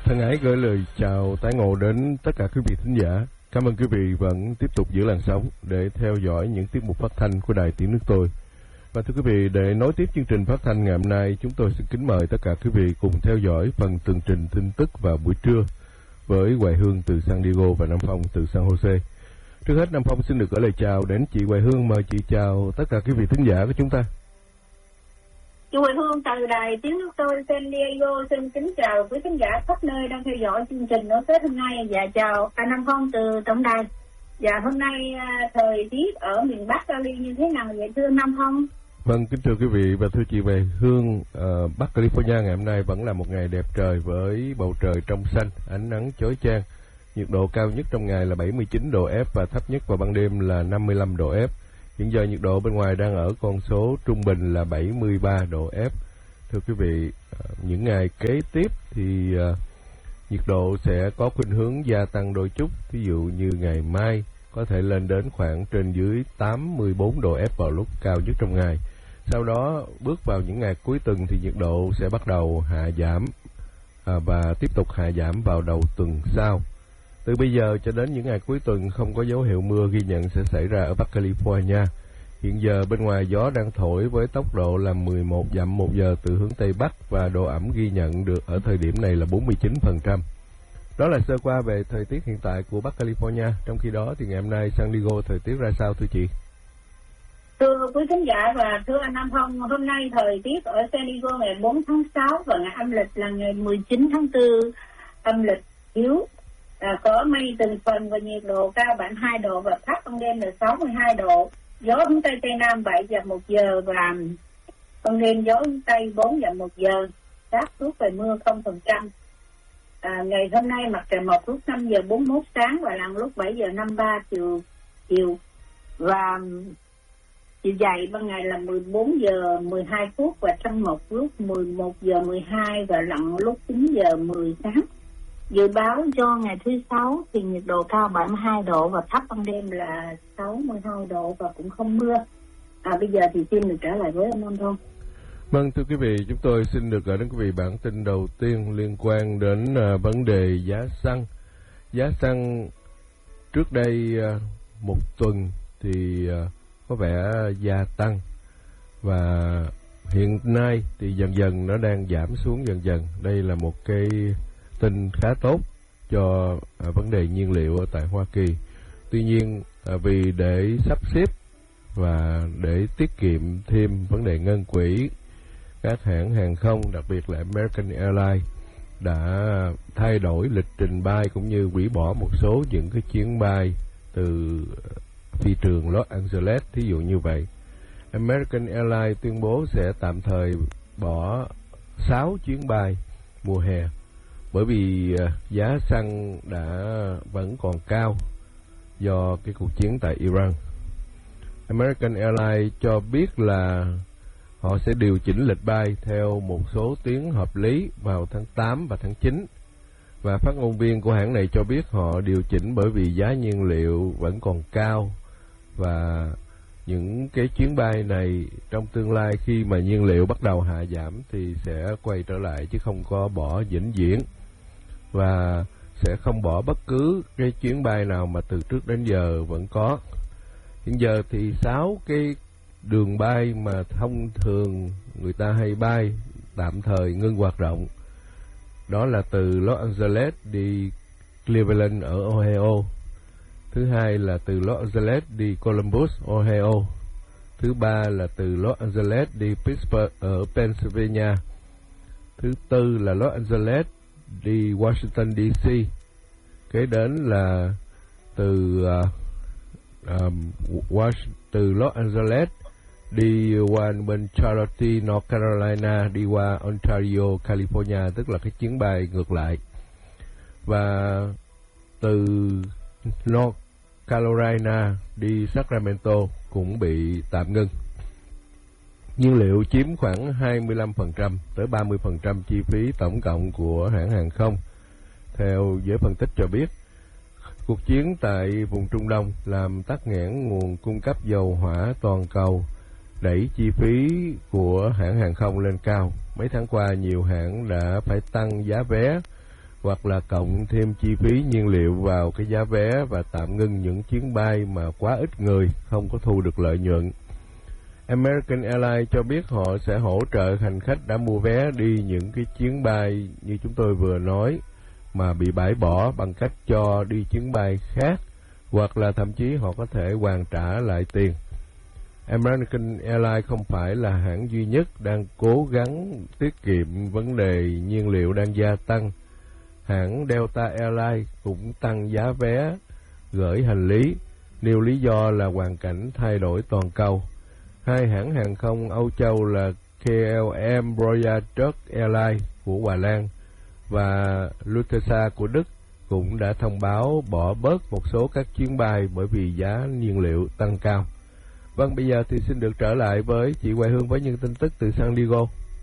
Thân ái gửi lời chào tái ngộ đến tất cả quý vị thính giả. Cảm ơn quý vị vẫn tiếp tục giữ làn sóng để theo dõi những tiết mục phát thanh của Đài Tiếng Nước Tôi. Và thưa quý vị, để nối tiếp chương trình phát thanh ngày hôm nay, chúng tôi xin kính mời tất cả quý vị cùng theo dõi phần tường trình tin tức vào buổi trưa với Hoài Hương từ San Diego và Nam Phong từ San Jose. Trước hết, Nam Phong xin được gửi lời chào đến chị Hoài Hương. Mời chị chào tất cả quý vị thính giả của chúng ta. Chị Hoài Hương từ Đài Tiếng Nước Tôi San Diego xin kính chào quý khán giả khắp nơi đang theo dõi chương trình ở Tết hôm nay, và chào anh Nam Phong từ tổng đài. Và hôm nay thời tiết ở miền Bắc Cali như thế nào vậy thưa Nam Phong? Vâng, kính thưa quý vị và thưa chị Hoài Hương, Bắc California ngày hôm nay vẫn là một ngày đẹp trời với bầu trời trong xanh, ánh nắng chói chang. Nhiệt độ cao nhất trong ngày là 79 độ F và thấp nhất vào ban đêm là 55 độ F. Hiện giờ nhiệt độ bên ngoài đang ở con số trung bình là 73 độ F. Thưa quý vị, những ngày kế tiếp thì nhiệt độ sẽ có khuynh hướng gia tăng đôi chút. Ví dụ như ngày mai có thể lên đến khoảng trên dưới 84 độ F vào lúc cao nhất trong ngày. Sau đó bước vào những ngày cuối tuần thì nhiệt độ sẽ bắt đầu hạ giảm và tiếp tục hạ giảm vào đầu tuần sau. Từ bây giờ cho đến những ngày cuối tuần không có dấu hiệu mưa ghi nhận sẽ xảy ra ở Bắc California. Hiện giờ bên ngoài gió đang thổi với tốc độ là 11 dặm một giờ từ hướng Tây Bắc và độ ẩm ghi nhận được ở thời điểm này là 49%. Đó là sơ qua về thời tiết hiện tại của Bắc California. Trong khi đó thì ngày hôm nay San Diego thời tiết ra sao thưa chị? Thưa quý khán giả và thưa anh Nam Phong, hôm nay thời tiết ở San Diego ngày 4 tháng 6 và ngày âm lịch là ngày 19 tháng 4 âm lịch yếu. Có mây từng phần và nhiệt độ cao 72 độ và thấp ban đêm là 62 độ. Gió hướng Tây Tây Nam 7 dặm một giờ và ban đêm gió hướng Tây 4 dặm một giờ. xác suất về mưa 0%. Ngày hôm nay mặt trời mọc lúc 5 giờ 41 sáng và lặn lúc 7 giờ 53 chiều. Và chiều dày ban ngày là 14 giờ 12 phút và trăng mọc lúc 11 giờ 12 và lặn lúc 9 giờ 10 sáng. Dự báo cho ngày thứ Sáu thì nhiệt độ cao 72 độ và thấp ban đêm là 62 độ và cũng không mưa. Bây giờ thì xin được trả lời với anh Nam Thông. Vâng, thưa quý vị, chúng tôi xin được gửi đến quý vị bản tin đầu tiên liên quan đến vấn đề giá xăng. Giá xăng trước đây một tuần thì có vẻ gia tăng và hiện nay thì dần dần nó đang giảm xuống dần dần. Đây là một cái tin khá tốt cho vấn đề nhiên liệu ở tại Hoa Kỳ. Tuy nhiên vì để sắp xếp và để tiết kiệm thêm vấn đề ngân quỹ, các hãng hàng không, đặc biệt là American Airlines đã thay đổi lịch trình bay cũng như hủy bỏ một số những cái chuyến bay từ phi trường Los Angeles. Thí dụ như vậy, American Airlines tuyên bố sẽ tạm thời bỏ 6 chuyến bay mùa hè bởi vì giá xăng vẫn còn cao do cái cuộc chiến tại Iran. American Airlines cho biết là họ sẽ điều chỉnh lịch bay theo một số tuyến hợp lý vào tháng 8 và tháng 9. Và phát ngôn viên của hãng này cho biết họ điều chỉnh bởi vì giá nhiên liệu vẫn còn cao và những cái chuyến bay này trong tương lai khi mà nhiên liệu bắt đầu hạ giảm thì sẽ quay trở lại chứ không có bỏ vĩnh viễn, và sẽ không bỏ bất cứ cái chuyến bay nào mà từ trước đến giờ vẫn có. Hiện giờ thì 6 cái đường bay mà thông thường người ta hay bay tạm thời ngưng hoạt động. Đó là từ Los Angeles đi Cleveland ở Ohio. Thứ hai là từ Los Angeles đi Columbus, Ohio. Thứ ba là từ Los Angeles đi Pittsburgh ở Pennsylvania. Thứ tư là Los Angeles đi Washington DC. Kế đến là từ Los Angeles đi qua bên Charlotte, North Carolina, đi qua Ontario, California, tức là cái chuyến bay ngược lại. Và từ North Carolina đi Sacramento cũng bị tạm ngưng. Nhiên liệu chiếm khoảng 25% tới 30% chi phí tổng cộng của hãng hàng không. Theo giới phân tích cho biết, cuộc chiến tại vùng Trung Đông làm tắc nghẽn nguồn cung cấp dầu hỏa toàn cầu, đẩy chi phí của hãng hàng không lên cao. Mấy tháng qua, nhiều hãng đã phải tăng giá vé hoặc là cộng thêm chi phí nhiên liệu vào cái giá vé và tạm ngưng những chuyến bay mà quá ít người, không có thu được lợi nhuận. American Airlines cho biết họ sẽ hỗ trợ hành khách đã mua vé đi những cái chuyến bay như chúng tôi vừa nói mà bị bãi bỏ bằng cách cho đi chuyến bay khác, hoặc là thậm chí họ có thể hoàn trả lại tiền. American Airlines không phải là hãng duy nhất đang cố gắng tiết kiệm vấn đề nhiên liệu đang gia tăng. Hãng Delta Airlines cũng tăng giá vé gửi hành lý, nêu lý do là hoàn cảnh thay đổi toàn cầu. Hai hãng hàng không Âu Châu là KLM Royal Dutch Airlines của Hà Lan và Lufthansa của Đức cũng đã thông báo bỏ bớt một số các chuyến bay bởi vì giá nhiên liệu tăng cao. Vâng, bây giờ thì xin được trở lại với chị Hoài Hương với những tin tức từ San Diego.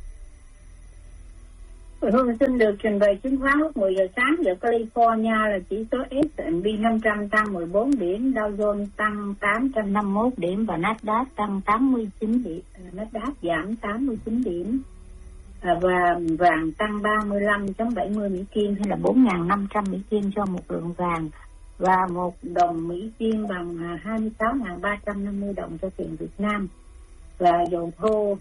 Hương xin được trình bày chứng khoán lúc 10 giờ sáng giờ California là chỉ số S&P 500 tăng 14 điểm, Dow Jones tăng 851 điểm và Nasdaq tăng 89 điểm, Nasdaq giảm 89 điểm. Và vàng tăng 35.70 Mỹ Kim hay là 4.500 Mỹ Kim cho một lượng vàng, và một đồng Mỹ Kim bằng 26.350 đồng cho tiền Việt Nam, và dầu thô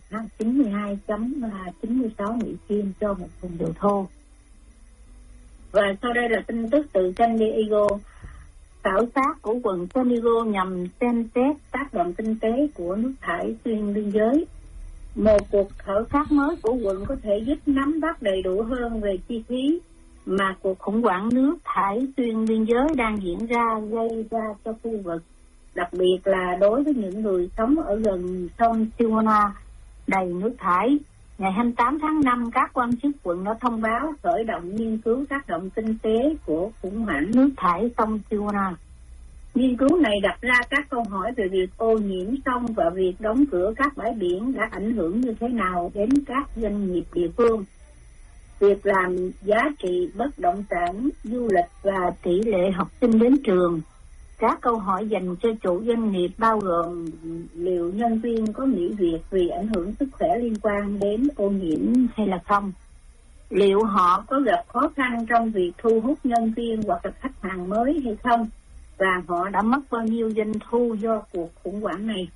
92.96 Mỹ Kim cho một thùng dầu thô. Và sau đây là tin tức từ San Diego. Khảo sát của quận San Diego nhằm xem xét tác động kinh tế của nước thải xuyên biên giới. Một cuộc khảo sát mới của quận có thể giúp nắm bắt đầy đủ hơn về chi phí mà cuộc khủng hoảng nước thải xuyên biên giới đang diễn ra gây ra cho khu vực, đặc biệt là đối với những người sống ở gần sông Tijuana đầy nước thải. Ngày 28 tháng 5, các quan chức quận đã thông báo khởi động nghiên cứu tác động kinh tế của khủng hoảng nước thải sông Tijuana. Nghiên cứu này đặt ra các câu hỏi về việc ô nhiễm sông và việc đóng cửa các bãi biển đã ảnh hưởng như thế nào đến các doanh nghiệp địa phương, việc làm, giá trị bất động sản, du lịch và tỷ lệ học sinh đến trường. Các câu hỏi dành cho chủ doanh nghiệp bao gồm liệu nhân viên có nghỉ việc vì ảnh hưởng sức khỏe liên quan đến ô nhiễm hay là không, liệu họ có gặp khó khăn trong việc thu hút nhân viên hoặc là khách hàng mới hay không, và họ đã mất bao nhiêu doanh thu do cuộc khủng hoảng này.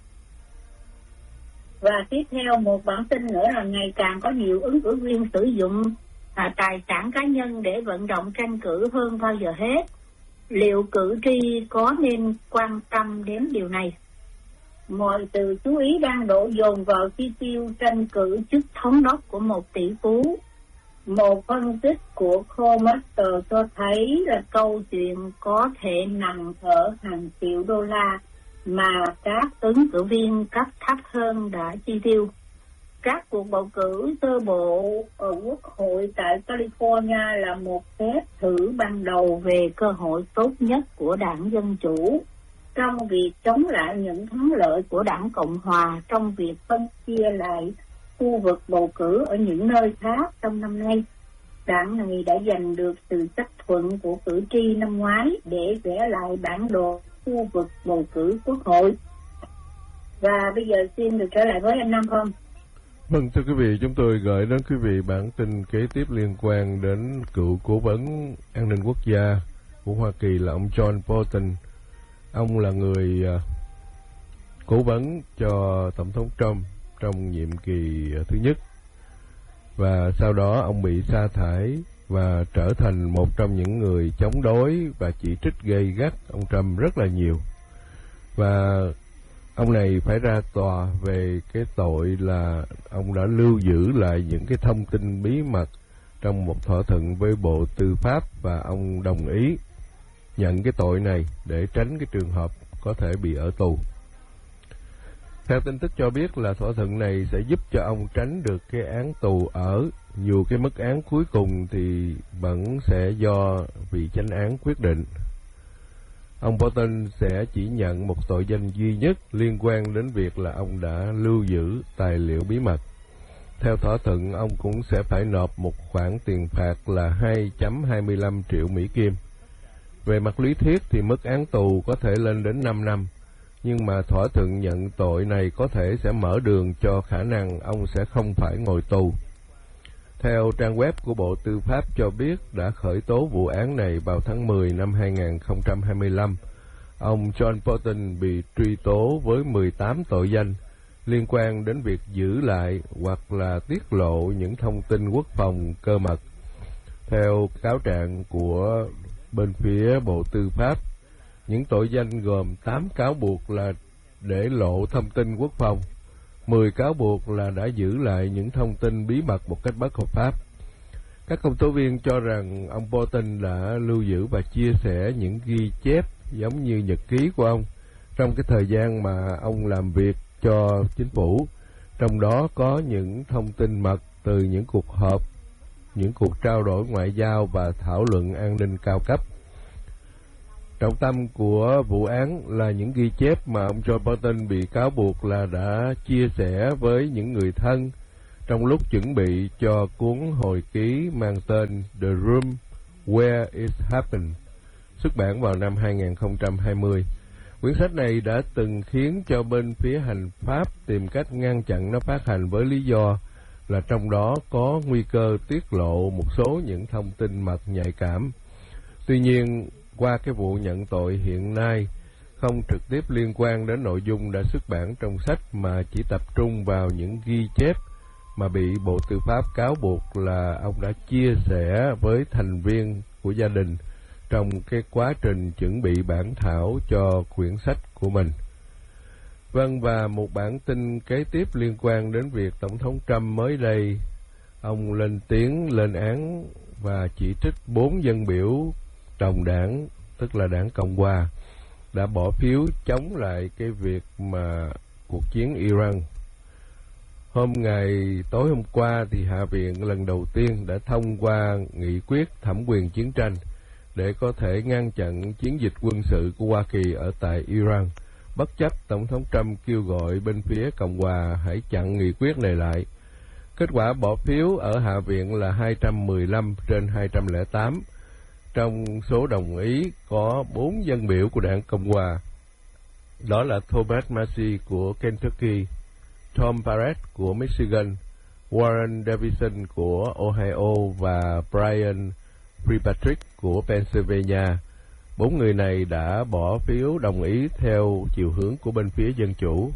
Và tiếp theo một bản tin nữa là ngày càng có nhiều ứng cử viên sử dụng tài sản cá nhân để vận động tranh cử hơn bao giờ hết. Liệu cử tri có nên quan tâm đến điều này? Mọi sự chú ý đang đổ dồn vào chi tiêu tranh cử chức thống đốc của một tỷ phú. Một phân tích của Comaster cho thấy là câu chuyện có thể nằm ở hàng triệu đô la mà các ứng cử viên cấp thấp hơn đã chi tiêu. Các cuộc bầu cử sơ bộ ở Quốc hội tại California là một phép thử ban đầu về cơ hội tốt nhất của đảng Dân Chủ trong việc chống lại những thắng lợi của đảng Cộng Hòa trong việc phân chia lại khu vực bầu cử ở những nơi khác trong năm nay. Đảng này đã giành được sự chấp thuận của cử tri năm ngoái để vẽ lại bản đồ khu vực bầu cử Quốc hội. Và bây giờ xin được trở lại với anh Nam Phong. Vâng, thưa quý vị, chúng tôi gửi đến quý vị bản tin kế tiếp liên quan đến cựu cố vấn an ninh quốc gia của Hoa Kỳ là ông John Bolton. Ông là người cố vấn cho Tổng thống Trump trong nhiệm kỳ thứ nhất. Và sau đó ông bị sa thải và trở thành một trong những người chống đối và chỉ trích gay gắt ông Trump rất là nhiều. Và ông này phải ra tòa về cái tội là ông đã lưu giữ lại những cái thông tin bí mật trong một thỏa thuận với Bộ Tư pháp, và ông đồng ý nhận cái tội này để tránh cái trường hợp có thể bị ở tù. Theo tin tức cho biết là thỏa thuận này sẽ giúp cho ông tránh được cái án tù ở, dù cái mức án cuối cùng thì vẫn sẽ do vị chánh án quyết định. Ông Bolton sẽ chỉ nhận một tội danh duy nhất liên quan đến việc là ông đã lưu giữ tài liệu bí mật. Theo thỏa thuận, ông cũng sẽ phải nộp một khoản tiền phạt là 2.25 triệu Mỹ Kim. Về mặt lý thuyết thì mức án tù có thể lên đến 5 năm, nhưng mà thỏa thuận nhận tội này có thể sẽ mở đường cho khả năng ông sẽ không phải ngồi tù. Theo trang web của Bộ Tư pháp cho biết đã khởi tố vụ án này vào tháng 10 năm 2025. Ông John Bolton bị truy tố với 18 tội danh liên quan đến việc giữ lại hoặc là tiết lộ những thông tin quốc phòng cơ mật. Theo cáo trạng của bên phía Bộ Tư pháp, những tội danh gồm 8 cáo buộc là để lộ thông tin quốc phòng, 10 cáo buộc là đã giữ lại những thông tin bí mật một cách bất hợp pháp. Các công tố viên cho rằng ông Bolton đã lưu giữ và chia sẻ những ghi chép giống như nhật ký của ông trong cái thời gian mà ông làm việc cho chính phủ, trong đó có những thông tin mật từ những cuộc họp, những cuộc trao đổi ngoại giao và thảo luận an ninh cao cấp. Trọng tâm của vụ án là những ghi chép mà ông John Bolton bị cáo buộc là đã chia sẻ với những người thân trong lúc chuẩn bị cho cuốn hồi ký mang tên The Room Where It Happened, xuất bản vào năm 2020. Quyển sách này đã từng khiến cho bên phía hành pháp tìm cách ngăn chặn nó phát hành với lý do là trong đó có nguy cơ tiết lộ một số những thông tin mật nhạy cảm. Tuy nhiên, qua cái vụ nhận tội hiện nay không trực tiếp liên quan đến nội dung đã xuất bản trong sách mà chỉ tập trung vào những ghi chép mà bị Bộ Tư pháp cáo buộc là ông đã chia sẻ với thành viên của gia đình trong cái quá trình chuẩn bị bản thảo cho quyển sách của mình. Vâng, và một bản tin kế tiếp liên quan đến việc Tổng thống Trump mới đây, ông lên tiếng lên án và chỉ trích 4 dân biểu đồng đảng, tức là đảng Cộng Hòa, đã bỏ phiếu chống lại cái việc mà cuộc chiến Iran. Tối hôm qua thì Hạ viện lần đầu tiên đã thông qua nghị quyết thẩm quyền chiến tranh để có thể ngăn chặn chiến dịch quân sự của Hoa Kỳ ở tại Iran, bất chấp Tổng thống Trump kêu gọi bên phía Cộng Hòa hãy chặn nghị quyết này lại. Kết quả bỏ phiếu ở Hạ viện là 215 trên 208. Trong số đồng ý có 4 dân biểu của đảng Cộng Hòa, đó là Thomas Massie của Kentucky, Tom Barrett của Michigan, Warren Davidson của Ohio và Brian Fitzpatrick của Pennsylvania. 4 người này đã bỏ phiếu đồng ý theo chiều hướng của bên phía Dân Chủ.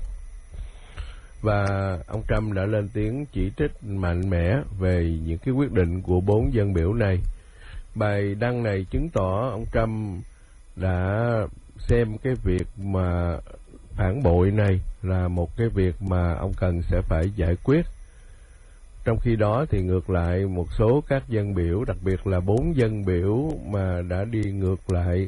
Và ông Trump đã lên tiếng chỉ trích mạnh mẽ về những cái quyết định của 4 dân biểu này. Bài đăng này chứng tỏ ông Trump đã xem cái việc mà phản bội này là một cái việc mà ông cần sẽ phải giải quyết. Trong khi đó thì ngược lại, một số các dân biểu, đặc biệt là 4 dân biểu mà đã đi ngược lại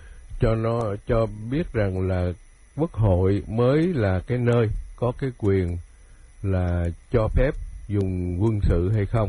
cho biết rằng là Quốc hội mới là cái nơi có cái quyền là cho phép dùng quân sự hay không.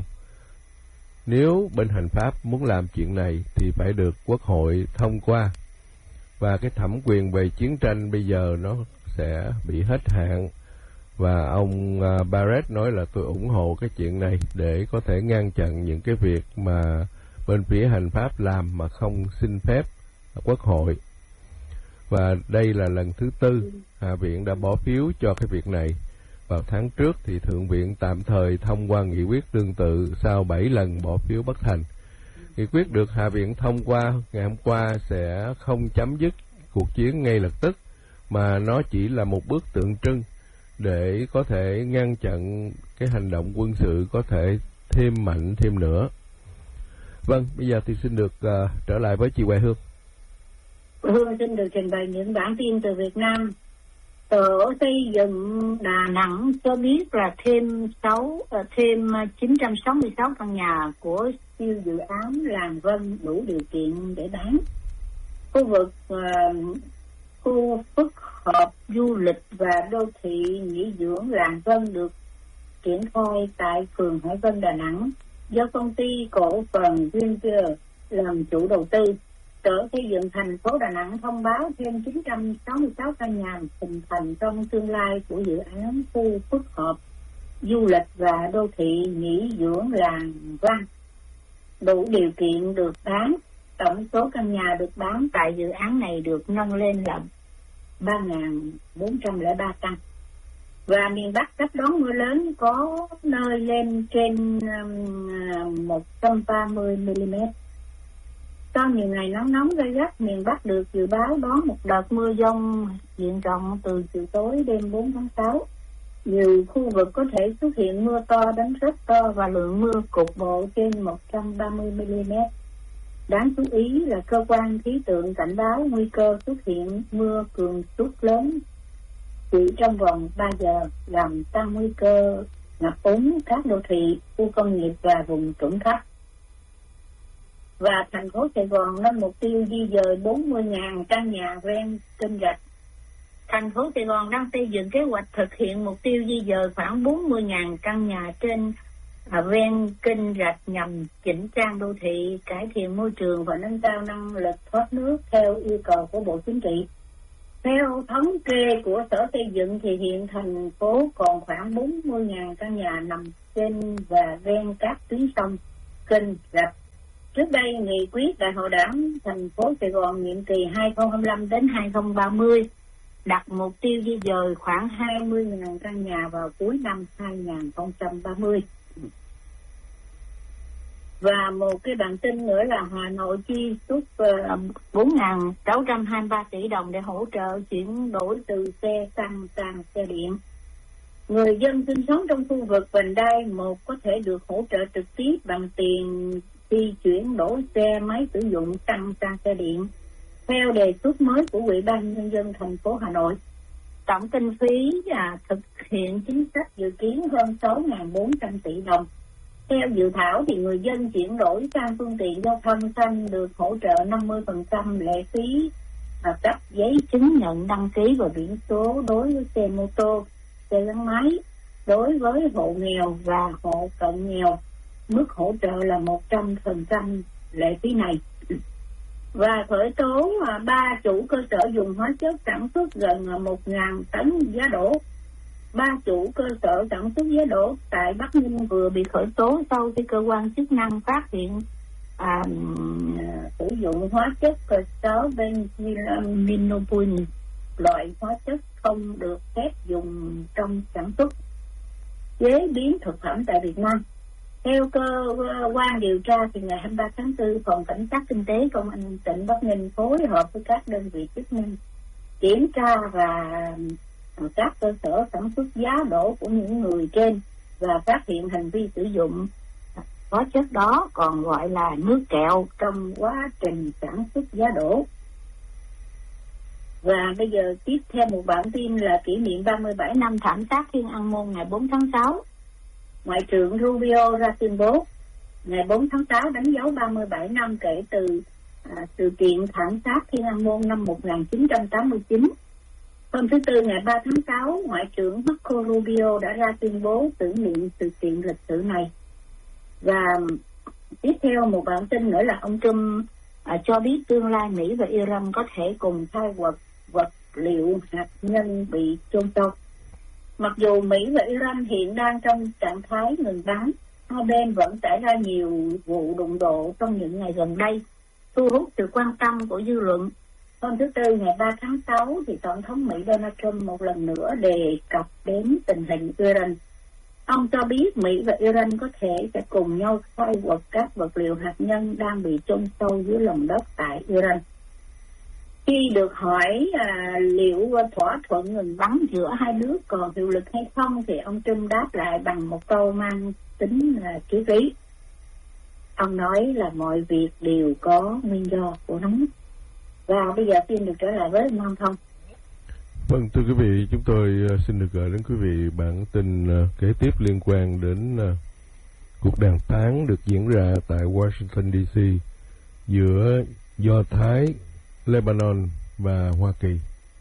Nếu bên hành pháp muốn làm chuyện này thì phải được Quốc hội thông qua. Và cái thẩm quyền về chiến tranh bây giờ nó sẽ bị hết hạn. Và ông Barrett nói là tôi ủng hộ cái chuyện này để có thể ngăn chặn những cái việc mà bên phía hành pháp làm mà không xin phép Quốc hội. Và đây là lần thứ 4 Hạ viện đã bỏ phiếu cho cái việc này. Vào tháng trước thì Thượng viện tạm thời thông qua nghị quyết tương tự sau 7 lần bỏ phiếu bất thành. Nghị quyết được Hạ viện thông qua ngày hôm qua sẽ không chấm dứt cuộc chiến ngay lập tức, mà nó chỉ là một bước tượng trưng để có thể ngăn chặn cái hành động quân sự có thể thêm mạnh thêm nữa. Vâng, bây giờ thì xin được trở lại với chị Hoài Hương. Hương xin được trình bày những bản tin từ Việt Nam. Sở Xây dựng Đà Nẵng cho biết là thêm 966 căn nhà của siêu dự án Làng Vân đủ điều kiện để bán. Khu phức hợp du lịch và đô thị nghỉ dưỡng Làng Vân được triển khai tại phường Hải Vân, Đà Nẵng do công ty cổ phần Greenfield làm chủ đầu tư. Sở Xây dựng thành phố Đà Nẵng thông báo thêm 966 căn nhà hình thành trong tương lai của dự án khu phức hợp du lịch và đô thị nghỉ dưỡng Làng Vân đủ điều kiện được bán. Tổng số căn nhà được bán tại dự án này được nâng lên là 3.403 căn. Và miền Bắc sắp đón mưa lớn, có nơi lên trên 130 mm. Sau nhiều ngày nắng nóng gay gắt, miền Bắc được dự báo đón một đợt mưa dông diện rộng từ chiều tối đêm 4 tháng 6. Nhiều khu vực có thể xuất hiện mưa to đến rất to và lượng mưa cục bộ trên 130 mm. Đáng chú ý là cơ quan khí tượng cảnh báo nguy cơ xuất hiện mưa cường suất lớn chỉ trong vòng 3 giờ, làm tăng nguy cơ ngập úng các đô thị, khu công nghiệp và vùng trũng thấp. Và thành phố Sài Gòn nâng mục tiêu di dời 40.000 căn nhà ven kênh rạch. Thành phố Sài Gòn đang xây dựng kế hoạch thực hiện mục tiêu di dời khoảng 40.000 căn nhà trên ven kênh rạch nhằm chỉnh trang đô thị, cải thiện môi trường và nâng cao năng lực thoát nước theo yêu cầu của Bộ Chính trị. Theo thống kê của Sở Xây dựng thì hiện thành phố còn khoảng 40.000 căn nhà nằm trên và ven các tuyến sông, kênh rạch. Trước đây, nghị quyết Đại hội Đảng thành phố Sài Gòn nhiệm kỳ 2025 đến 2030 đặt mục tiêu di dời khoảng 20.000 căn nhà vào cuối năm 2030. Và một cái bản tin nữa là Hà Nội chi xuất 4.623 tỷ đồng để hỗ trợ chuyển đổi từ xe xăng sang xe điện. Người dân sinh sống trong khu vực vành đai 1 có thể được hỗ trợ trực tiếp bằng tiền khi chuyển đổi xe máy sử dụng xăng sang xe điện. Theo đề xuất mới của Ủy ban Nhân dân thành phố Hà Nội, tổng kinh phí thực hiện chính sách dự kiến hơn 6.400 tỷ đồng. Theo dự thảo thì người dân chuyển đổi sang phương tiện giao thông xanh được hỗ trợ 50% lệ phí cấp giấy chứng nhận đăng ký và biển số đối với xe mô tô, xe gắn máy. Đối với hộ nghèo và hộ cận nghèo, mức hỗ trợ là 100% lệ phí này. Và khởi tố 3 chủ cơ sở dùng hóa chất sản xuất gần 1.000 tấn giá đỗ. 3 chủ cơ sở sản xuất giá đỗ tại Bắc Ninh vừa bị khởi tố sau khi cơ quan chức năng phát hiện sử dụng hóa chất cơ benzylaminobuin, loại hóa chất không được phép dùng trong sản xuất, chế biến thực phẩm tại Việt Nam. Theo cơ quan điều tra thì ngày 23 tháng 4, Phòng Cảnh sát Kinh tế Công an tỉnh Bắc Ninh phối hợp với các đơn vị chức năng kiểm tra và các cơ sở sản xuất giá đỗ của những người trên và phát hiện hành vi sử dụng hóa chất đó, còn gọi là nước kẹo, trong quá trình sản xuất giá đỗ. Và bây giờ tiếp theo một bản tin là kỷ niệm 37 năm thảm sát Thiên An Môn ngày 4 tháng 6. Ngoại trưởng Rubio ra tuyên bố ngày 4 tháng 6 đánh dấu 37 năm kể từ sự kiện thảm sát Thiên An Môn năm 1989. Hôm thứ Tư ngày 3 tháng 6, Ngoại trưởng Marco Rubio đã ra tuyên bố tưởng niệm sự kiện lịch sử này. Và tiếp theo một bản tin nữa là ông Trump cho biết tương lai Mỹ và Iran có thể cùng khai quật vật liệu hạt nhân bị chôn sâu. Mặc dù Mỹ và Iran hiện đang trong trạng thái ngừng bắn, hai bên vẫn xảy ra nhiều vụ đụng độ trong những ngày gần đây, thu hút sự quan tâm của dư luận. Hôm thứ Tư ngày 3 tháng 6 thì Tổng thống Mỹ Donald Trump một lần nữa đề cập đến tình hình Iran. Ông cho biết Mỹ và Iran có thể sẽ cùng nhau khai quật các vật liệu hạt nhân đang bị chôn sâu dưới lòng đất tại Iran. Khi được hỏi liệu thỏa thuận ngừng bắn giữa hai nước còn hiệu lực hay không thì ông Trump đáp lại bằng một câu mang tính triết lý. Ông nói là mọi việc đều có nguyên do của nó. Và bây giờ xin được trở lại với Nam Thông. Vâng, thưa quý vị, chúng tôi xin được gửi đến quý vị bản tin kế tiếp liên quan đến cuộc đàm phán được diễn ra tại Washington DC giữa Do Thái, Lebanon và Hoa Kỳ.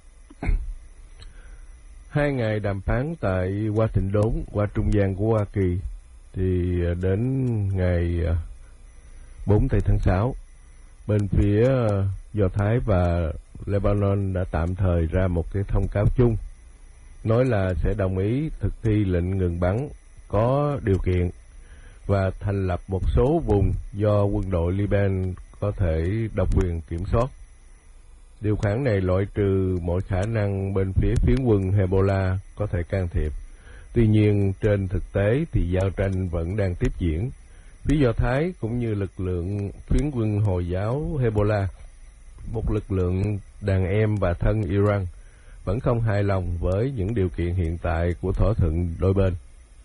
2 ngày đàm phán tại Hoa Thịnh Đốn, qua trung gian của Hoa Kỳ, thì đến ngày 4 tháng 6, bên phía Do Thái và Lebanon đã tạm thời ra một cái thông cáo chung, nói là sẽ đồng ý thực thi lệnh ngừng bắn có điều kiện và thành lập một số vùng do quân đội Liban có thể độc quyền kiểm soát. Điều khoản này loại trừ mọi khả năng bên phía phiến quân Hezbollah có thể can thiệp. Tuy nhiên, trên thực tế thì giao tranh vẫn đang tiếp diễn. Phía Do Thái cũng như lực lượng phiến quân Hồi giáo Hezbollah, một lực lượng đàn em và thân Iran, vẫn không hài lòng với những điều kiện hiện tại của thỏa thuận đôi bên.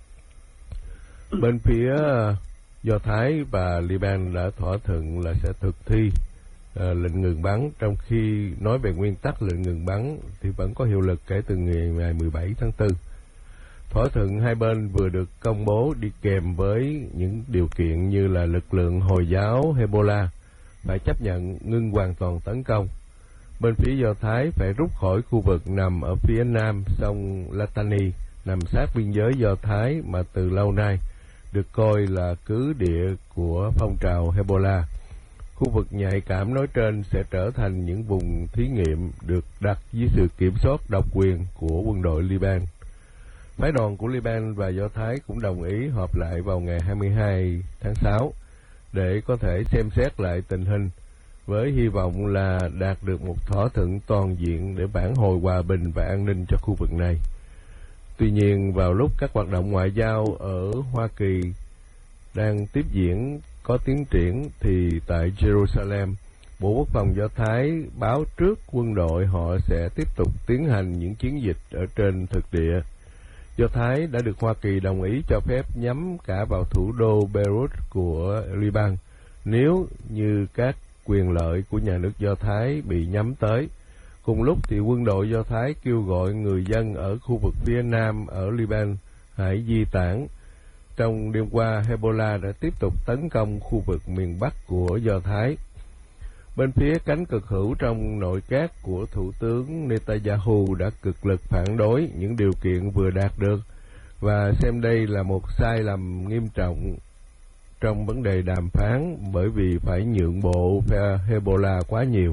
Bên phía Do Thái và Liban đã thỏa thuận là sẽ thực thi lệnh ngừng bắn, trong khi nói về nguyên tắc lệnh ngừng bắn thì vẫn có hiệu lực kể từ ngày 17 tháng 4. Thỏa thuận hai bên vừa được công bố đi kèm với những điều kiện như là lực lượng Hồi giáo Hezbollah phải chấp nhận ngưng hoàn toàn tấn công. Bên phía Do Thái phải rút khỏi khu vực nằm ở phía nam sông Litani, nằm sát biên giới Do Thái mà từ lâu nay được coi là cứ địa của phong trào Hezbollah. Khu vực nhạy cảm nói trên sẽ trở thành những vùng thí nghiệm được đặt dưới sự kiểm soát độc quyền của quân đội Liban. Phái đoàn của Liban và Do Thái cũng đồng ý họp lại vào ngày 22 tháng 6 để có thể xem xét lại tình hình, với hy vọng là đạt được một thỏa thuận toàn diện để vãn hồi hòa bình và an ninh cho khu vực này. Tuy nhiên, vào lúc các hoạt động ngoại giao ở Hoa Kỳ đang tiếp diễn có tiến triển, thì tại Jerusalem, Bộ Quốc phòng Do Thái báo trước quân đội họ sẽ tiếp tục tiến hành những chiến dịch ở trên thực địa. Do Thái đã được Hoa Kỳ đồng ý cho phép nhắm cả vào thủ đô Beirut của Liban nếu như các quyền lợi của nhà nước Do Thái bị nhắm tới. Cùng lúc thì quân đội Do Thái kêu gọi người dân ở khu vực phía nam ở Liban hãy di tản. Trong đêm qua, Hezbollah đã tiếp tục tấn công khu vực miền Bắc của Do Thái. Bên phía cánh cực hữu trong nội các của Thủ tướng Netanyahu đã cực lực phản đối những điều kiện vừa đạt được và xem đây là một sai lầm nghiêm trọng trong vấn đề đàm phán, bởi vì phải nhượng bộ phe Hezbollah quá nhiều.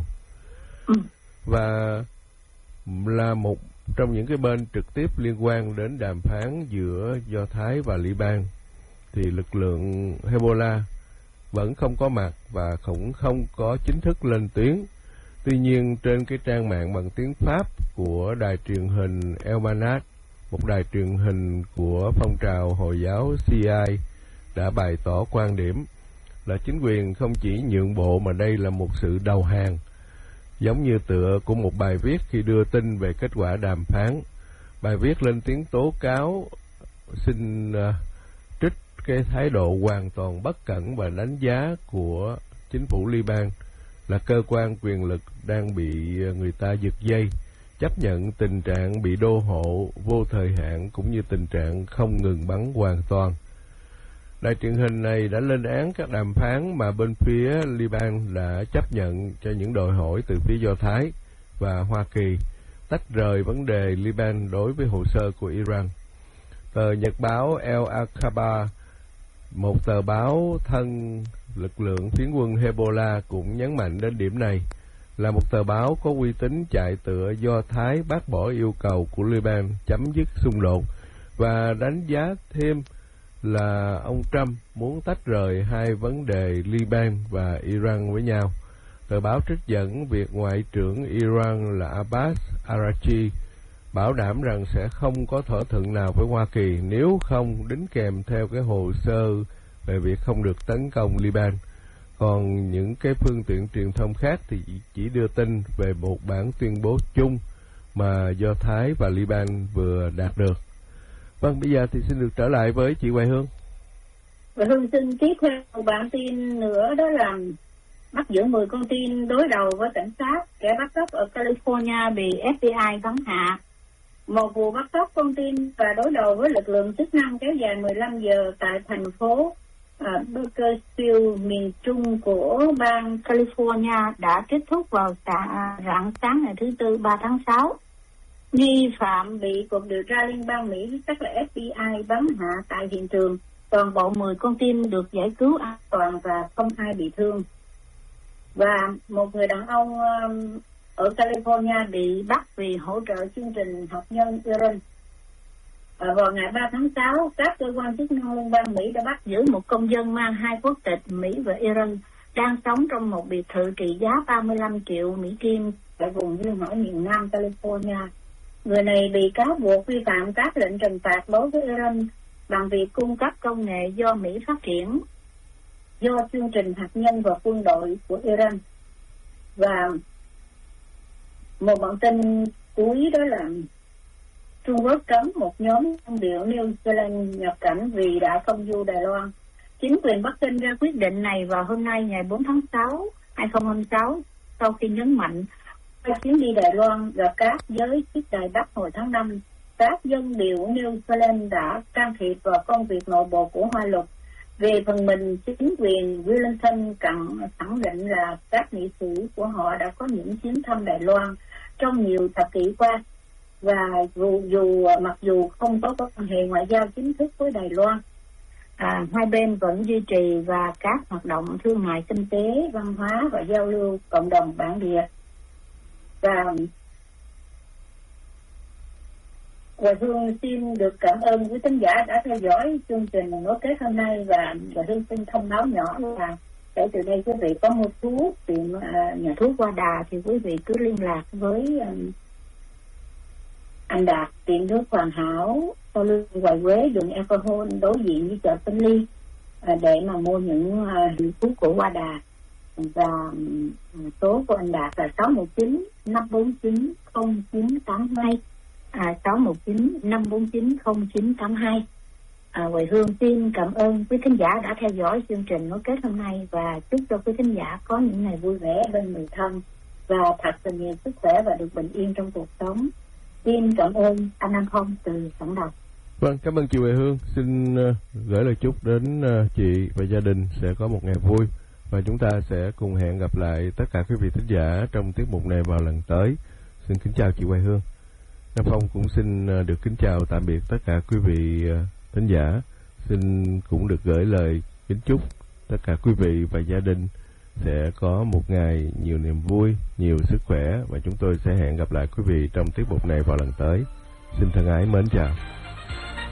Và là một trong những cái bên trực tiếp liên quan đến đàm phán giữa Do Thái và Liban, thì lực lượng Hezbollah vẫn không có mặt và cũng không có chính thức lên tiếng. Tuy nhiên, trên cái trang mạng bằng tiếng Pháp của đài truyền hình El Manat, một đài truyền hình của phong trào Hồi giáo CI, đã bày tỏ quan điểm là chính quyền không chỉ nhượng bộ mà đây là một sự đầu hàng, giống như tựa của một bài viết khi đưa tin về kết quả đàm phán. Bài viết lên tiếng tố cáo xin trích cái thái độ hoàn toàn bất cẩn và đánh giá của chính phủ Liban là cơ quan quyền lực đang bị người ta giật dây, chấp nhận tình trạng bị đô hộ vô thời hạn cũng như tình trạng không ngừng bắn hoàn toàn. Đài truyền hình này đã lên án các đàm phán mà bên phía Liban đã chấp nhận cho những đòi hỏi từ phía Do Thái và Hoa Kỳ tách rời vấn đề Liban đối với hồ sơ của Iran. Tờ nhật báo El Akhbar, một tờ báo thân lực lượng phiến quân Hezbollah, cũng nhấn mạnh đến điểm này, là một tờ báo có uy tín chạy tựa Do Thái bác bỏ yêu cầu của Liban chấm dứt xung đột và đánh giá thêm là ông Trump muốn tách rời hai vấn đề Liban và Iran với nhau. Tờ báo trích dẫn việc Ngoại trưởng Iran là Abbas Araghchi bảo đảm rằng sẽ không có thỏa thuận nào với Hoa Kỳ nếu không đính kèm theo cái hồ sơ về việc không được tấn công Liban. Còn những cái phương tiện truyền thông khác thì chỉ đưa tin về một bản tuyên bố chung mà Do Thái và Liban vừa đạt được. Vâng, bây giờ thì xin được trở lại với chị Hoài Hương. Và Hương xin tiếp theo một bản tin nữa, đó là bắt giữ 10 con tin đối đầu với cảnh sát. Kẻ bắt cóc ở California bị FBI bắn hạ. Một vụ bắt cóc con tin và đối đầu với lực lượng chức năng kéo dài 15 giờ tại thành phố Bakersfield, miền trung của bang California đã kết thúc vào rạng sáng ngày thứ Tư 3 tháng 6. Nghi phạm bị Cục Điều tra Liên bang Mỹ, tức là FBI, bắn hạ tại hiện trường. Toàn bộ 10 con tin được giải cứu an toàn và không ai bị thương. Và một người đàn ông ở California bị bắt vì hỗ trợ chương trình hạt nhân Iran. Vào ngày 3 tháng 6, các cơ quan chức năng Liên bang Mỹ đã bắt giữ một công dân mang hai quốc tịch Mỹ và Iran đang sống trong một biệt thự trị giá 35 triệu Mỹ Kim tại vùng duyên hải miền Nam California. Người này bị cáo buộc vi phạm các lệnh trừng phạt đối với Iran bằng việc cung cấp công nghệ do Mỹ phát triển, do chương trình hạt nhân và quân đội của Iran. Và một bản tin cuối đó là Trung Quốc cấm một nhóm quân điệu New Zealand nhập cảnh vì đã công du Đài Loan. Chính quyền Bắc Kinh ra quyết định này vào hôm nay ngày 4 tháng 6, 2026, sau khi nhấn mạnh qua chuyến đi Đài Loan và các giới chức Đài Bắc hồi tháng 5, các dân điệu New Zealand đã can thiệp vào công việc nội bộ của Hoa Lục. Về phần mình, chính quyền Wellington khẳng định là các nghị sĩ của họ đã có những chuyến thăm Đài Loan trong nhiều thập kỷ qua, và mặc dù không có quan hệ ngoại giao chính thức với Đài Loan, hai bên vẫn duy trì và các hoạt động thương mại, kinh tế, văn hóa và giao lưu cộng đồng bản địa. Và Hương xin được cảm ơn quý khán giả đã theo dõi chương trình nối kết hôm nay, và Hương xin thông báo nhỏ là kể từ đây quý vị có mua thuốc tiệm nhà thuốc Hoa Đà thì quý vị cứ liên lạc với anh Đạt, tiệm nước Hoàn Hảo, sau lưng Hoài Quế, đường Alcohol đối diện với chợ Tân Ly, để mà mua những hiệu thuốc của Hoa Đà. Và số của anh Đạt là 619-549-0982, 619-549-0982. Hoài Hương xin cảm ơn quý khán giả đã theo dõi chương trình nối kết hôm nay, và chúc cho quý khán giả có những ngày vui vẻ bên người thân và thật là nhiều sức khỏe và được bình yên trong cuộc sống. Xin cảm ơn anh Nam Phong từ Sẵn Đồng. Vâng, cảm ơn chị Huệ Hương. Xin gửi lời chúc đến chị và gia đình sẽ có một ngày vui, và chúng ta sẽ cùng hẹn gặp lại tất cả quý vị thính giả trong tiết mục này vào lần tới. Xin kính chào chị Huệ Hương. Nam Phong cũng xin được kính chào tạm biệt tất cả quý vị thính giả. Xin cũng được gửi lời kính chúc tất cả quý vị và gia đình sẽ có một ngày nhiều niềm vui, nhiều sức khỏe, và chúng tôi sẽ hẹn gặp lại quý vị trong tiết mục này vào lần tới. Xin thân ái mến chào.